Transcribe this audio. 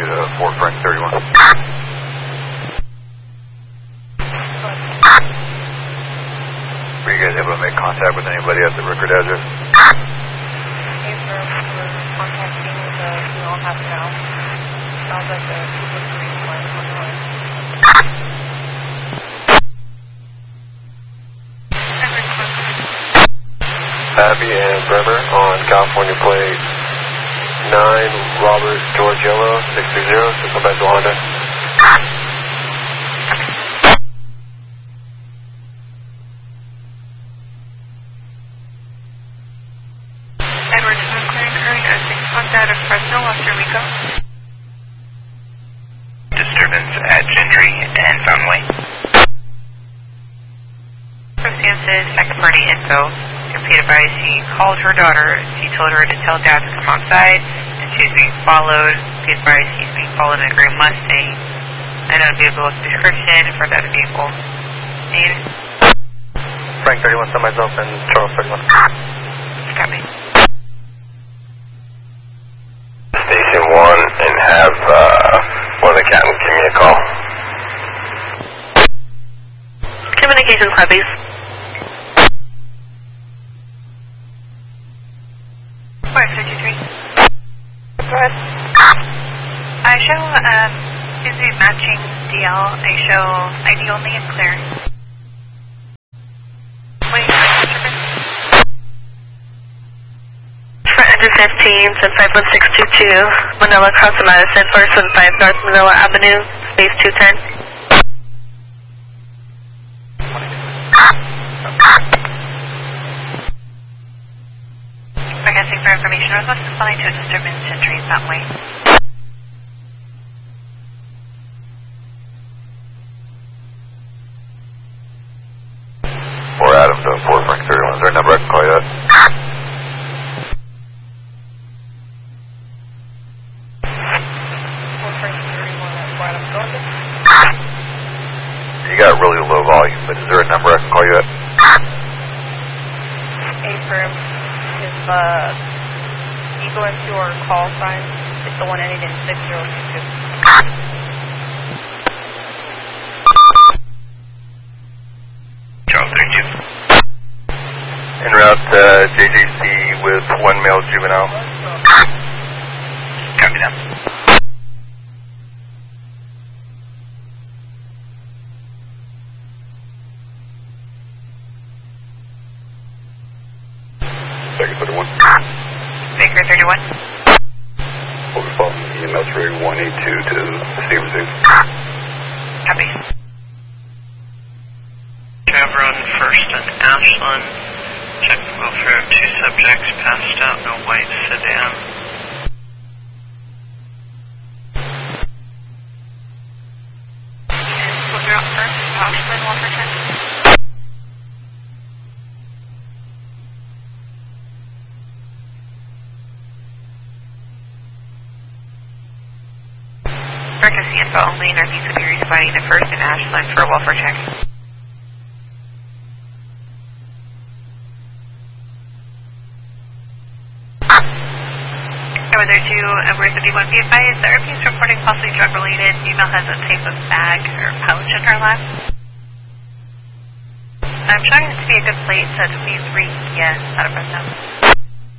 you to 4 Frank 31. Were you guys able to make contact with anybody at the record address? Hey, sir, we're contacting the female half now. Sounds like a 243 line on the line. Abby and Bremer on California plate 9 Robert George Yellow 630, so come back to Honda. Edward Smith clearing current at 6 contact of Fresno, Costa Rica. Disturbance at Gentry and Fountainway. Circumstances, second party info. Complete advice, he called her daughter. He told her to tell Dad to come outside, and she's being followed. Complete advice, he's being followed in a gray Mustang. Unknown vehicle description for that vehicle. Need? Frank 31, send myself and Charles 31. Copy. Station 1 and have one of the captains give me a call. Communications, please. Go ahead. I show Suzy matching DL. I show ID only and clear. Wait, for engine 15, since 51622, Manila Cross Madison, 475 North Manila Avenue, space 210. Requesting for information, request responding to a disturbance entry that way. Or Adam to 4 Frank 31. Is there a number I can call you at? 4 Frank 31 at Guadalupe, Georgia. You got really low volume, but is there a number I can call you at? Affirm. If you go into our call sign, it's the one ending in 6022. Charles 32. En route JJC with 1 male juvenile. Copy that. Second 31. Baker 31. Over phone, email 3182 to Stevenson. Copy. Chevron first and Ashland. Check the welfare of 2 subjects passed out in a white sedan. And we'll drop first, Ashland, Wolverton. Emergency info only, Northeast Superior providing the first in Ashland for a welfare check. Over there to Edward 31, be advised that RP's reporting possibly drug related. Female has a type of bag or pouch in her lap. I'm showing it to be a good plate, so it's 23 yes, out of Fresno.